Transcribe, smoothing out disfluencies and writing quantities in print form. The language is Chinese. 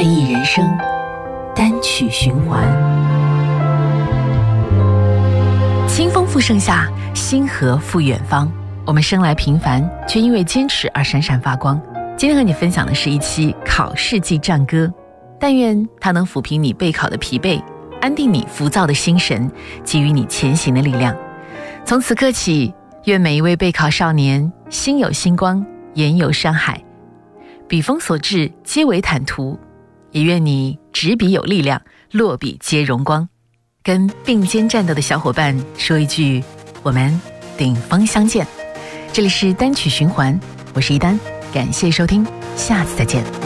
艺人生，单曲循环。清风拂盛夏，星河赴远方。我们生来平凡，却因为坚持而闪闪发光。今天和你分享的是一期考试季战歌，但愿它能抚平你备考的疲惫，安定你浮躁的心神，给予你前行的力量。从此刻起，愿每一位备考少年心有星光，眼有山海，笔锋所至皆为坦途，也愿你执笔有力量，落笔皆荣光。跟并肩战斗的小伙伴说一句，我们顶峰相见。这里是单曲循环，我是一丹，感谢收听，下次再见。